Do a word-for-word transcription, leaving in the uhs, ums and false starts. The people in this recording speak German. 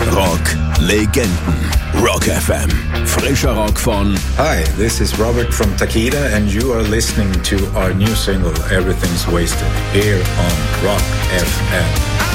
Rock Legenden. Rock F M. Frischer Rock von... Hi, this is Robert from Takida and you are listening to our new single Everything's Wasted here on Rock F M.